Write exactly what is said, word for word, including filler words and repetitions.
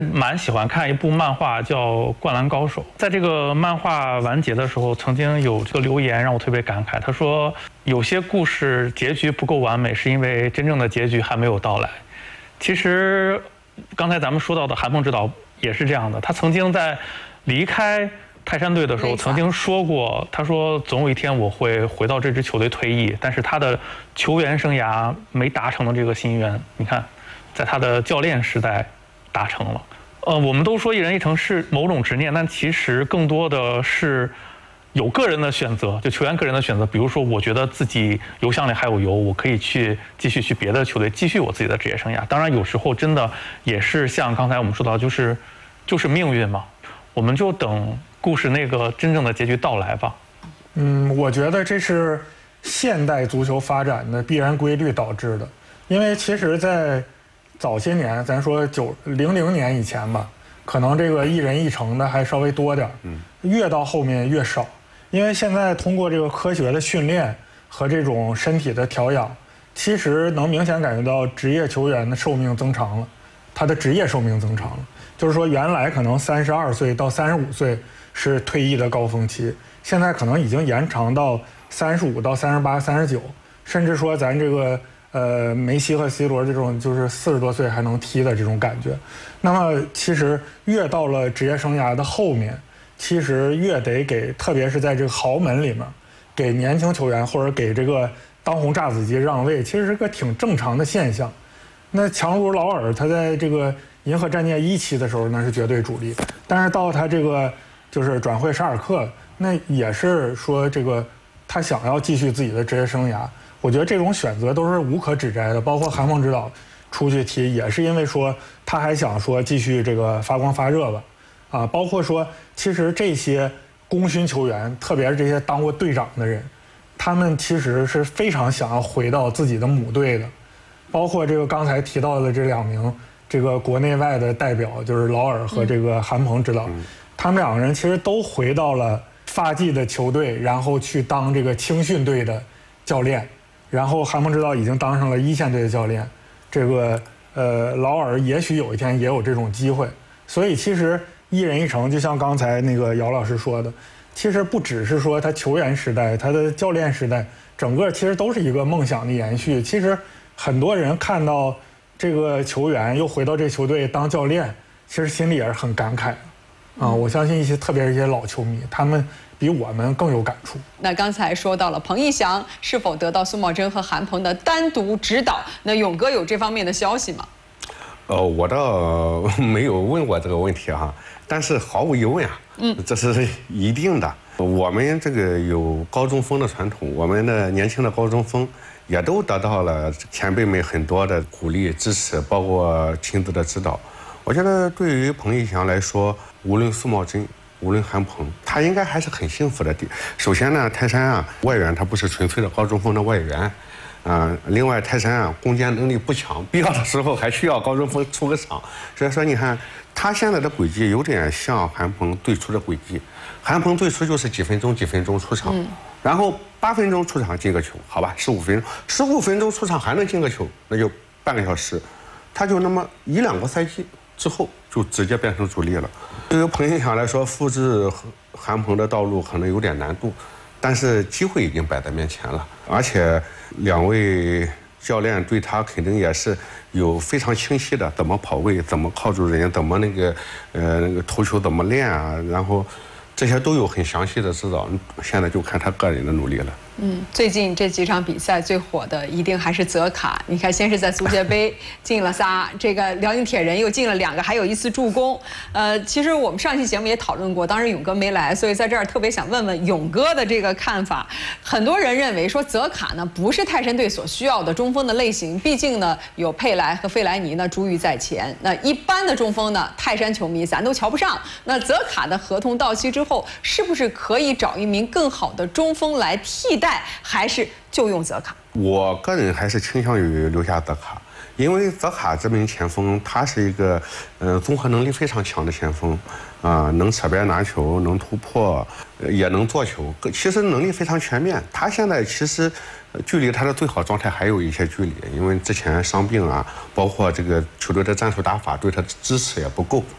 蛮喜欢看一部漫画叫《灌篮高手》。在这个漫画完结的时候，曾经有这个留言让我特别感慨。他说，有些故事结局不够完美，是因为真正的结局还没有到来。其实，刚才咱们说到的韩鹏指导也是这样的。他曾经在离开泰山队的时候，曾经说过，他说总有一天我会回到这支球队退役，但是他的球员生涯没达成的这个心愿，你看，在他的教练时代达成了。呃，我们都说一人一城是某种执念，但其实更多的是有个人的选择，就球员个人的选择。比如说，我觉得自己油箱里还有油，我可以去继续去别的球队，继续我自己的职业生涯。当然，有时候真的也是像刚才我们说到，就是就是命运嘛，我们就等故事那个真正的结局到来吧。 嗯，我觉得这是现代足球发展的必然规律导致的，因为其实，在早些年，咱说九零零年以前吧，可能这个一人一城的还稍微多点，嗯，越到后面越少，因为现在通过这个科学的训练和这种身体的调养，其实能明显感觉到职业球员的寿命增长了，他的职业寿命增长了，就是说原来可能三十二岁到三十五岁是退役的高峰期，现在可能已经延长到三十五到三十八、三十九，甚至说咱这个。呃，梅西和 C 罗这种就是四十多岁还能踢的这种感觉，那么其实越到了职业生涯的后面，其实越得给，特别是在这个豪门里面，给年轻球员或者给这个当红炸子鸡让位，其实是个挺正常的现象。那强如劳尔，他在这个银河战舰一期的时候那是绝对主力，但是到他这个就是转会沙尔克，那也是说这个他想要继续自己的职业生涯。我觉得这种选择都是无可指摘的，包括韩鹏指导出去踢，也是因为说他还想说继续这个发光发热吧，啊，包括说其实这些功勋球员，特别是这些当过队长的人，他们其实是非常想要回到自己的母队的，包括这个刚才提到的这两名这个国内外的代表，就是劳尔和这个韩鹏指导，嗯、他们两个人其实都回到了发迹的球队，然后去当这个青训队的教练。然后韩鹏指导已经当上了一线队的教练，这个呃劳尔也许有一天也有这种机会，所以其实一人一城就像刚才那个姚老师说的，其实不只是说他球员时代，他的教练时代，整个其实都是一个梦想的延续。其实很多人看到这个球员又回到这球队当教练，其实心里也是很感慨的啊。我相信一些特别是一些老球迷，他们比我们更有感触。 那刚才说到了彭逸翔是否得到苏茂贞和韩鹏的单独指导，那勇哥有这方面的消息吗？ 呃，我倒没有问过这个问题哈，但是毫无疑问啊，嗯，这是一定的。我们这个有高中锋的传统，我们的年轻的高中锋也都得到了前辈们很多的鼓励支持，包括亲自的指导。我觉得对于彭逸翔来说，无论苏茂贞无论韩鹏，他应该还是很幸福的。首先呢，泰山啊，外援他不是纯粹的高中锋的外援，啊、呃，另外泰山啊，攻坚能力不强，必要的时候还需要高中锋出个场。所以说，你看他现在的轨迹有点像韩鹏最初的轨迹。韩鹏最初就是几分钟几分钟出场，嗯、然后八分钟出场进个球，好吧，十五分钟，十五分钟出场还能进个球，那就半个小时，他就那么一两个赛季之后就直接变成主力了。对于彭逸翔来说，复制韩鹏的道路可能有点难度，但是机会已经摆在面前了，而且两位教练对他肯定也是有非常清晰的怎么跑位、怎么靠住人、怎么那个呃那个头球怎么练啊，然后这些都有很详细的指导。现在就看他个人的努力了。 嗯，最近这几场比赛最火的一定还是泽卡。你看，先是在足协杯进了仨，这个辽宁铁人又进了两个，还有一次助攻。呃，其实我们上期节目也讨论过，当时勇哥没来，所以在这儿特别想问问勇哥的这个看法。很多人认为说泽卡呢不是泰山队所需要的中锋的类型，毕竟呢有佩莱和费莱尼呢珠玉在前。那一般的中锋呢，泰山球迷咱都瞧不上。那泽卡的合同到期之后，是不是可以找一名更好的中锋来替代？还是就用泽卡？ 我个人还是倾向于留下泽卡，因为泽卡这名前锋，他是一个呃综合能力非常强的前锋，啊、呃，能侧边拿球，能突破，也能做球，其实能力非常全面。他现在其实距离他的最好状态还有一些距离，因为之前伤病啊，包括这个球队的战术打法对他的支持也不够。